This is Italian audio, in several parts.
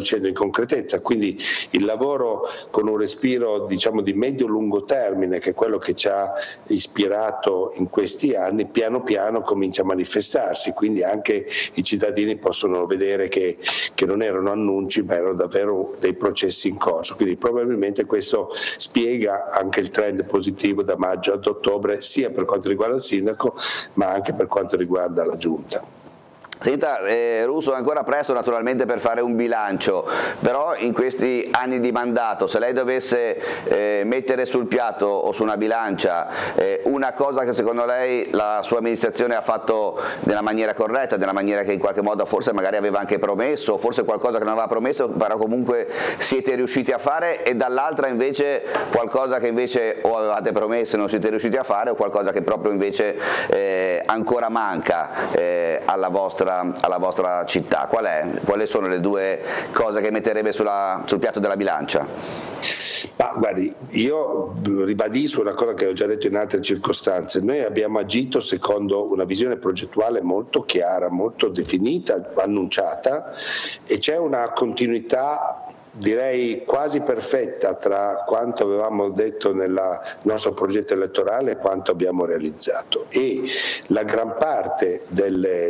traducendo in concretezza, quindi il lavoro con un respiro diciamo di medio-lungo termine, che è quello che ci ha ispirato in questi anni, piano piano comincia a manifestarsi, quindi anche i cittadini possono vedere che non erano annunci ma erano davvero dei processi in corso, quindi probabilmente questo spiega anche il trend positivo da maggio ad ottobre, sia per quanto riguarda il sindaco ma anche per quanto riguarda la giunta. Senta, Russo, è ancora presto naturalmente per fare un bilancio, però in questi anni di mandato, se lei dovesse mettere sul piatto o su una bilancia una cosa che secondo lei la sua amministrazione ha fatto nella maniera corretta, nella maniera che in qualche modo forse magari aveva anche promesso, forse qualcosa che non aveva promesso, però comunque siete riusciti a fare, e dall'altra invece qualcosa che invece o avevate promesso e non siete riusciti a fare, o qualcosa che proprio invece ancora manca alla vostra città. Quali sono le due cose che metterebbe sul piatto della bilancia? Ma guardi, io ribadisco una cosa che ho già detto in altre circostanze: noi abbiamo agito secondo una visione progettuale molto chiara, molto definita, annunciata, e c'è una continuità direi quasi perfetta tra quanto avevamo detto nel nostro progetto elettorale e quanto abbiamo realizzato, e la gran parte delle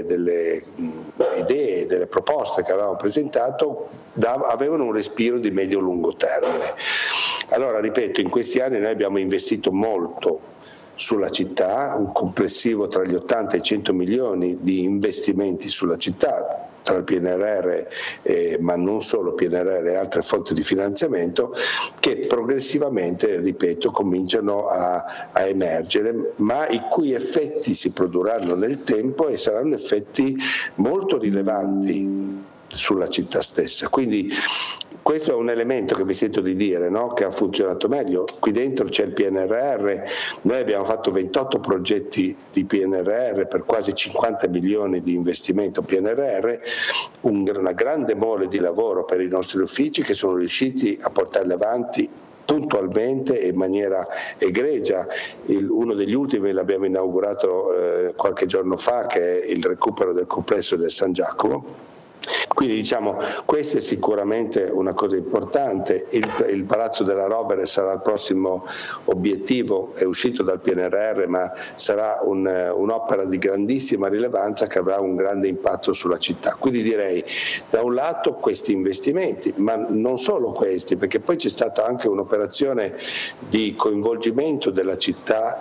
idee, delle proposte che avevamo presentato avevano un respiro di medio-lungo termine. Allora, ripeto, in questi anni noi abbiamo investito molto sulla città, un complessivo tra gli 80 e i 100 milioni di investimenti sulla città, tra il PNRR ma non solo PNRR e altre fonti di finanziamento, che progressivamente, ripeto, cominciano a emergere, ma i cui effetti si produrranno nel tempo e saranno effetti molto rilevanti sulla città stessa. Quindi questo è un elemento che mi sento di dire, no? Che ha funzionato meglio. Qui dentro c'è il PNRR, noi abbiamo fatto 28 progetti di PNRR per quasi 50 milioni di investimento PNRR, una grande mole di lavoro per i nostri uffici che sono riusciti a portarli avanti puntualmente e in maniera egregia. Uno degli ultimi l'abbiamo inaugurato qualche giorno fa, che è il recupero del complesso del San Giacomo. Quindi diciamo, questa è sicuramente una cosa importante. Il Palazzo della Rovere sarà il prossimo obiettivo, è uscito dal PNRR, ma sarà un'opera di grandissima rilevanza che avrà un grande impatto sulla città. Quindi direi, da un lato questi investimenti, ma non solo questi, perché poi c'è stata anche un'operazione di coinvolgimento della città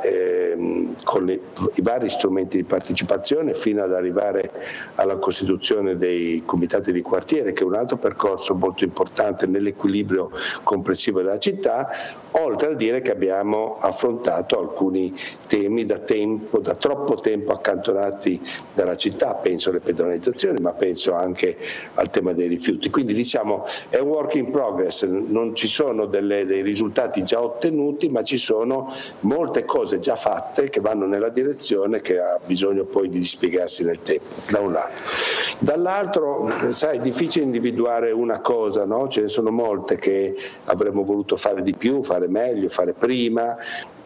con i vari strumenti di partecipazione, fino ad arrivare alla costituzione dei comitati di quartiere, che è un altro percorso molto importante nell'equilibrio complessivo della città, oltre a dire che abbiamo affrontato alcuni temi da troppo tempo accantonati dalla città, penso alle pedonalizzazioni, ma penso anche al tema dei rifiuti. Quindi diciamo è un work in progress, non ci sono dei risultati già ottenuti, ma ci sono molte cose già fatte che vanno nella direzione che ha bisogno poi di dispiegarsi nel tempo, da un lato. Dall'altro, sai, è difficile individuare una cosa, no? Ce ne sono molte che avremmo voluto fare di più, fare meglio, fare prima.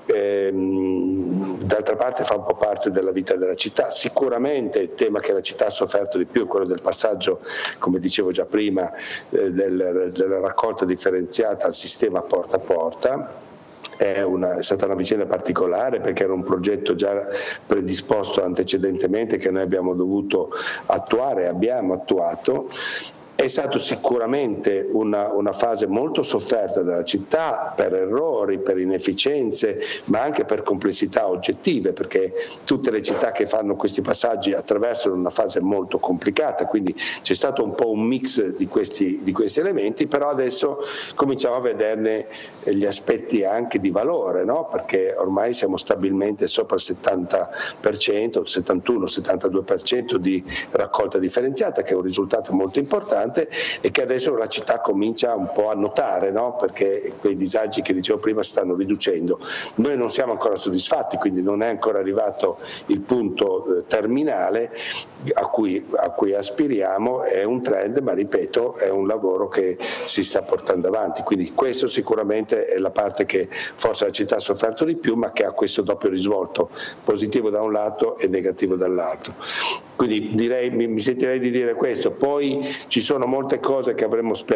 D'altra parte fa un po' parte della vita della città. Sicuramente il tema che la città ha sofferto di più è quello del passaggio, come dicevo già prima, della raccolta differenziata al sistema porta a porta. È stata una vicenda particolare, perché era un progetto già predisposto antecedentemente che noi abbiamo dovuto attuare, abbiamo attuato. È stato sicuramente una fase molto sofferta della città per errori, per inefficienze, ma anche per complessità oggettive, perché tutte le città che fanno questi passaggi attraversano una fase molto complicata, quindi c'è stato un po' un mix di questi elementi, però adesso cominciamo a vederne gli aspetti anche di valore, no? Perché ormai siamo stabilmente sopra il 70%, 71-72% di raccolta differenziata, che è un risultato molto importante e che adesso la città comincia un po' a notare, no? Perché quei disagi che dicevo prima si stanno riducendo. Noi non siamo ancora soddisfatti, quindi non è ancora arrivato il punto terminale a cui aspiriamo. È un trend, ma ripeto, è un lavoro che si sta portando avanti, quindi questo sicuramente è la parte che forse la città ha sofferto di più, ma che ha questo doppio risvolto, positivo da un lato e negativo dall'altro. Quindi mi sentirei di dire questo. Poi ci sono molte cose che avremmo sperato